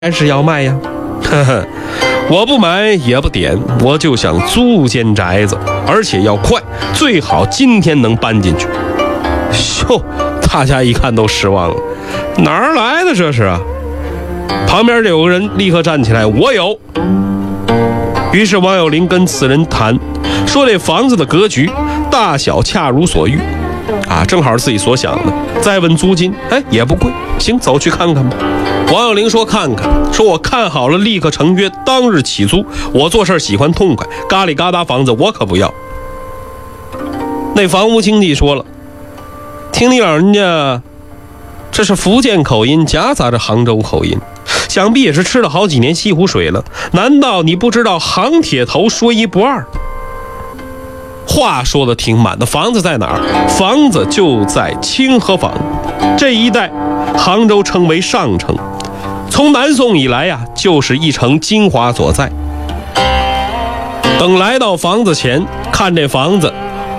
然是要卖呀。呵呵，我不买也不点，我就想租间宅子，而且要快，最好今天能搬进去。哟，大家一看都失望了，哪儿来的这是啊？旁边有个人立刻站起来，我有。于是王有龄跟此人谈，说这房子的格局大小恰如所欲啊，正好自己所想的。再问租金，也不贵，行，走去看看吧。王有龄说看看，说我看好了，立刻成约，当日起租。我做事喜欢痛快，嘎里嘎达房子我可不要。那房屋经纪说了，听你老人家这是福建口音夹杂着杭州口音，想必也是吃了好几年西湖水了，难道你不知道杭铁头说一不二？话说的挺满的，房子在哪儿？房子就在清河坊这一带，杭州称为上城，从南宋以来呀，就是一城精华所在。等来到房子前，看这房子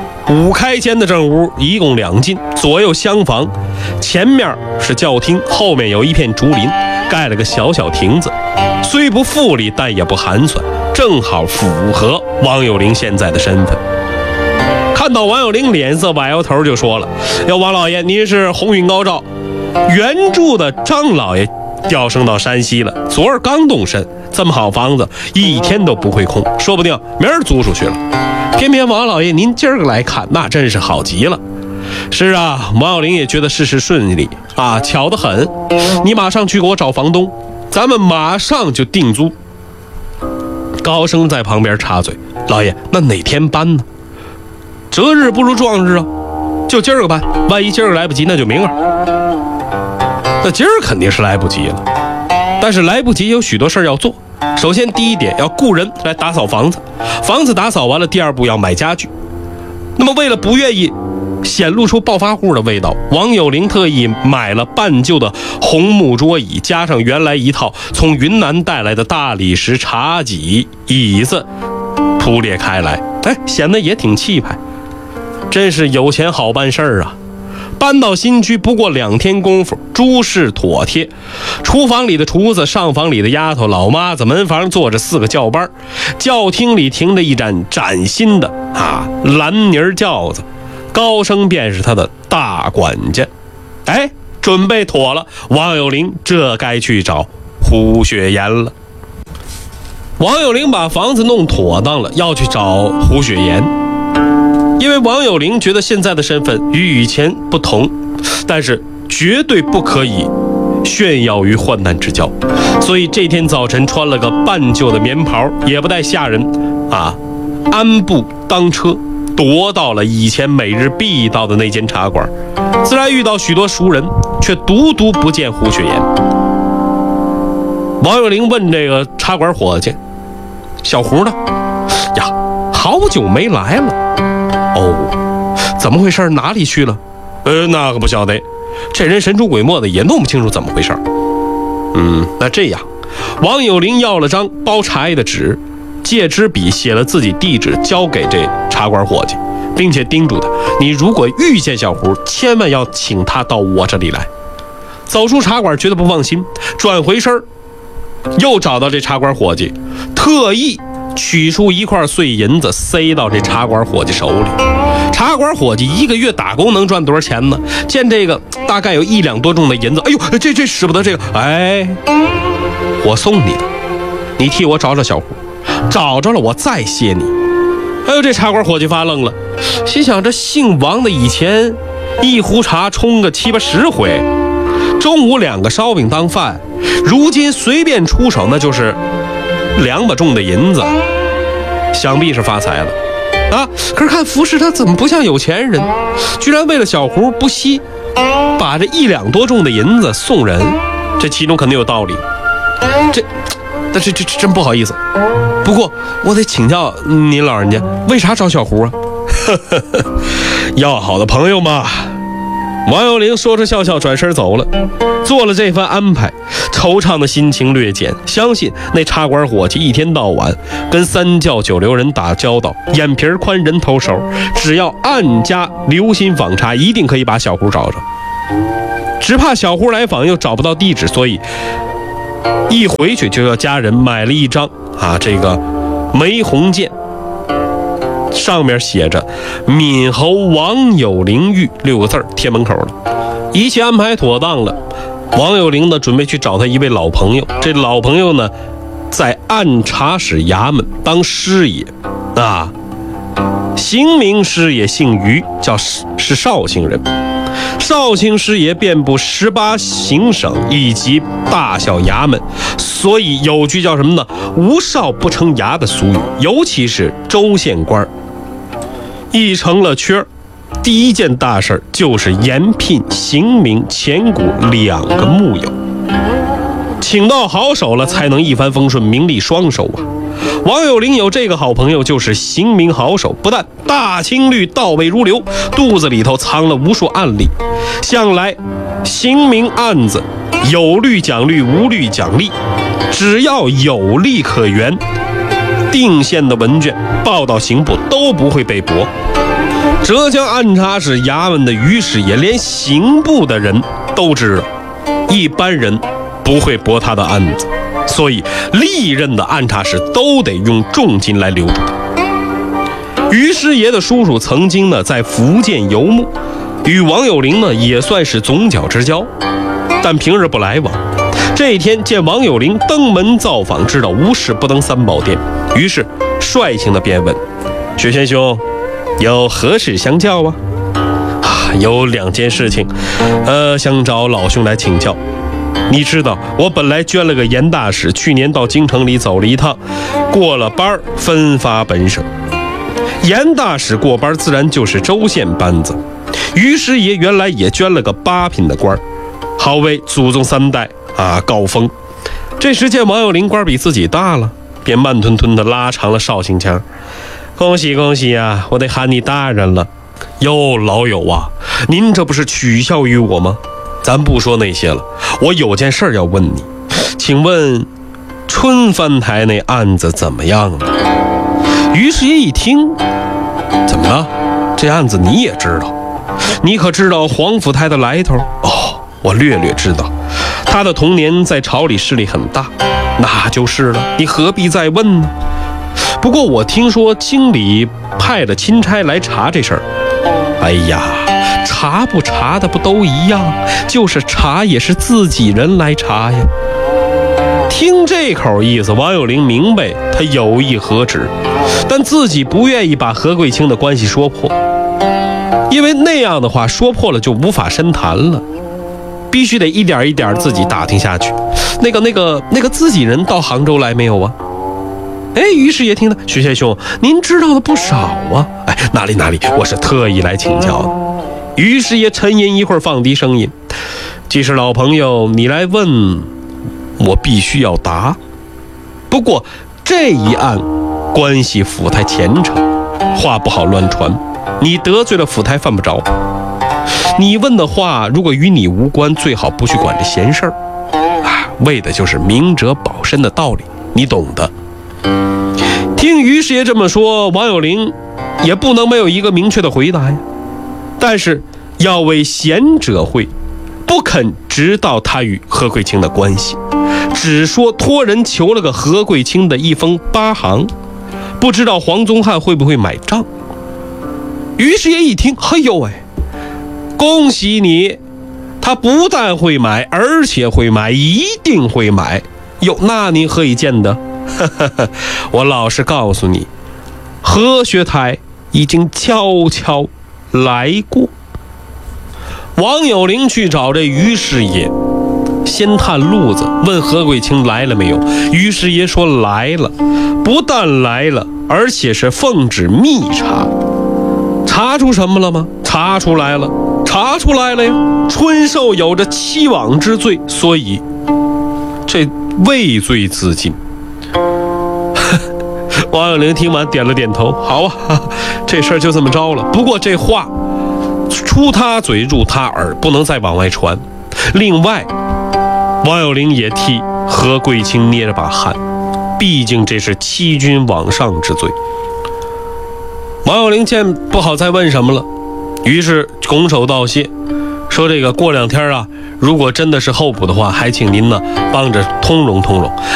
5开间的正屋，一共2进，左右厢房，前面是教厅，后面有一片竹林，盖了个小小亭子，虽不富丽，但也不寒酸，正好符合王有龄现在的身份。看到王有龄脸色歪摇头就说了，王老爷，您是鸿运高照，原著的张老爷调升到山西了，昨儿刚动身，这么好房子一天都不会空，说不定明儿租出去了。偏偏王老爷您今儿个来看，那真是好极了。是啊，王有龄也觉得事事顺利啊，巧得很。你马上去给我找房东，咱们马上就定租。高升在旁边插嘴，老爷，那哪天搬呢？择日不如撞日啊，就今儿个搬，万一今儿个来不及，那就明儿。那今儿肯定是来不及了，但是来不及有许多事儿要做。首先第一点，要雇人来打扫房子，房子打扫完了，第二步要买家具。那么为了不愿意显露出暴发户的味道，王有龄特意买了半旧的红木桌椅，加上原来一套从云南带来的大理石茶几椅子铺列开来，显得也挺气派。真是有钱好办事儿啊！搬到新居不过2天功夫，诸事妥帖。厨房里的厨子，上房里的丫头，老妈子，门房坐着4个轿班，轿厅里停着一盏崭新的蓝泥轿子，高升便是他的大管家。准备妥了，王有龄这该去找胡雪岩了。王有龄把房子弄妥当了，要去找胡雪岩。因为王有龄觉得现在的身份与以前不同，但是绝对不可以炫耀于患难之交，所以这天早晨穿了个半旧的棉袍，也不带下人安步当车，踱到了以前每日必到的那间茶馆，自然遇到许多熟人，却独独不见胡雪岩。王有龄问这个茶馆伙计，小胡呢？呀，好久没来了。怎么回事？哪里去了？那个不晓得，这人神出鬼没的，也弄不清楚怎么回事。那这样，王有龄要了张包茶叶的纸，借支笔写了自己地址，交给这茶馆伙计，并且叮嘱他，你如果遇见小胡，千万要请他到我这里来。走出茶馆觉得不放心，转回身又找到这茶馆伙计，特意取出一块碎银子塞到这茶馆伙计手里。茶馆伙计1个月打工能赚多少钱呢？见这个大概有1两多重的银子，这使不得这个，我送你的，你替我找找小胡，找着了我再谢你。这茶馆伙计发愣了，心想这姓王的以前1壶茶冲个7、80回，中午2个烧饼当饭，如今随便出手那就是2把重的银子，想必是发财了可是看服饰他怎么不像有钱人，居然为了小胡不惜把这1两多重的银子送人，这其中肯定有道理。但是这真不好意思，不过我得请教您老人家，为啥找小胡啊？要好的朋友嘛。王有龄说着笑笑转身走了。做了这番安排，惆怅的心情略减，相信那茶馆伙计一天到晚跟3教9流人打交道，眼皮宽人头熟，只要暗加留心访查，一定可以把小胡找着。只怕小胡来访又找不到地址，所以一回去就要家人买了一张这个梅红笺，上面写着闽侯王有龄寓6个字贴门口了。一切安排妥当了，王有龄呢准备去找他一位老朋友，这老朋友呢在按察使衙门当师爷刑名师爷姓于，是绍兴人。绍兴师爷遍布18行省以及大小衙门，所以有句叫什么呢？无绍不成衙的俗语，尤其是州县官一成了缺，第一件大事就是延聘刑名、钱谷2个幕友，请到好手了才能一帆风顺，名利双收啊。王有龄有这个好朋友，就是刑名好手，不但大清律倒背如流，肚子里头藏了无数案例。向来刑名案子有律讲律，无律讲例，只要有例可援，定县的文卷报到刑部都不会被驳。浙江按察使衙门的于师爷连刑部的人都知道，一般人不会驳他的案子，所以历任的按察使都得用重金来留住他。于师爷的叔叔曾经呢在福建游牧，与王有龄呢也算是总角之交，但平日不来往。这一天见王有龄登门造访，知道无事不登三宝殿，于是率情的便问：薛贤兄，有何事相叫啊？有2件事情，想找老兄来请教。你知道我本来捐了个严大使，去年到京城里走了一趟，过了班分发本省。严大使过班自然就是州县班子，于师爷原来也捐了个8品的官，好为祖宗3代告封。这时见王有龄官比自己大了，便慢吞吞地拉长了绍兴腔：恭喜恭喜啊，我得喊你大人了。哟，老友啊，您这不是取笑于我吗？咱不说那些了，我有件事要问你，请问春帆台那案子怎么样了？于师爷一听，怎么了？这案子你也知道？你可知道黄甫台的来头？我略略知道，他的童年在朝里势力很大。那就是了，你何必再问呢？不过我听说京里派了钦差来查这事儿。哎呀，查不查的不都一样，就是查也是自己人来查呀。听这口意思，王有龄明白他有意何止，但自己不愿意把何贵卿的关系说破，因为那样的话说破了就无法深谈了，必须得一点一点自己打听下去。那个自己人到杭州来没有啊？于师爷听了，薛贤兄，您知道的不少啊。哪里，我是特意来请教的。于师爷沉吟一会儿，放低声音：既是老朋友，你来问，我必须要答。不过这一案关系府台前程，话不好乱传，你得罪了府台犯不着。你问的话如果与你无关，最好不去管这闲事儿为的就是明哲保身的道理，你懂的。听于师爷这么说，王有龄也不能没有一个明确的回答呀。但是要为贤者会，不肯知道他与何贵卿的关系，只说托人求了个何贵卿的一封8行，不知道黄宗汉会不会买账。于师爷一听，恭喜你，他不但会买，而且会买，一定会买。那您何以见得？我老实告诉你，何学台已经悄悄来过。王有龄去找这于师爷，先探路子，问何贵卿来了没有。于师爷说来了，不但来了，而且是奉旨密查。查出什么了吗？查出来了呀！春寿有着欺罔之罪，所以这畏罪自尽。王有龄听完点了点头，好啊，这事儿就这么着了。不过这话出他嘴入他耳，不能再往外传。另外，王有龄也替何贵卿捏着把汗，毕竟这是欺君罔上之罪。王有龄见不好再问什么了，于是拱手道谢， 说这个过2天啊，如果真的是候补的话，还请您呢帮着通融通融。